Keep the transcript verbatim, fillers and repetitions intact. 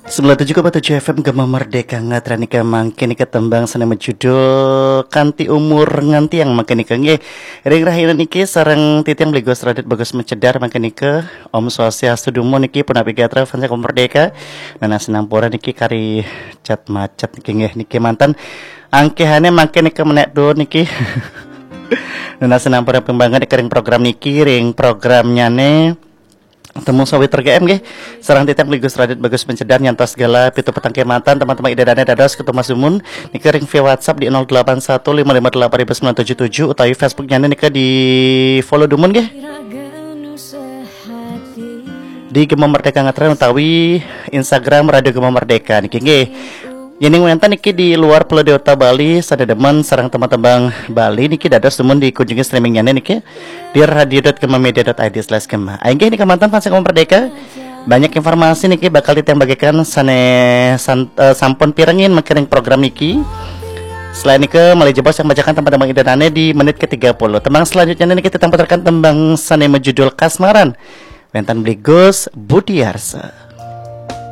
sembilan puluh tujuh koma tujuh F M Gema Merdeka ngatrani ka mangkene ketembang sana judul kanti umur nganti yang mangkene ke nggih ring rahina niki sareng titiang bligos radet bagus mencedar mangkene ke Om Swastiastu Dumo niki punapi gatra fans Gema Merdeka nana senampura niki kari cat macet niki nggih niki mantan angkehane mangkene ke menek do niki nana senampura pembangan ring program niki ring programnya ne temu sawit T G M nggih sareng titiang bligos radet bagus mencedar nyantos segala pitu petang kematan teman-teman idadane dados ketemu sumun niki ring via WhatsApp di nol delapan satu lima lima delapan sembilan tujuh tujuh utawi Facebooknya nika di follow dumun nggih di Gema Merdeka Ngatren utawi Instagram Radio Gema Merdeka niki nggih. Yening wenten niki di luar Pulau Dewata Bali sadedemen sareng teman-teman Bali niki dados temun dikunjungi streamingnya niki di radio dot gema media dot i d slash gema. Aing niki mantan fans Gema Merdeka. Banyak informasi niki bakal ditembang bagikan sane san, uh, sampun pirengin makiring program niki. Selain itu Malih Jebos yang bacakan tembang idanane di menit ke tiga puluh. Tembang selanjutnya niki kita putarkan tembang sane menjudul Kasmaran. Wenten Bligos Budiarsa.